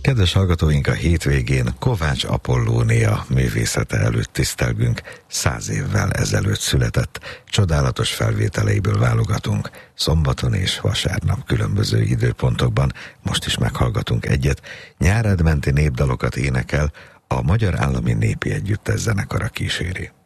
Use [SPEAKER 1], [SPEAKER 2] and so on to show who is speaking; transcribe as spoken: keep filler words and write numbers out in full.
[SPEAKER 1] Kedves hallgatóink, a hétvégén Kovács Apollónia művészete előtt tisztelgünk, száz évvel ezelőtt született. Csodálatos felvételeiből válogatunk, szombaton és vasárnap különböző időpontokban, most is meghallgatunk egyet. Nyáradmenti népdalokat énekel, a Magyar Állami Népi Együttes zenekara kíséri.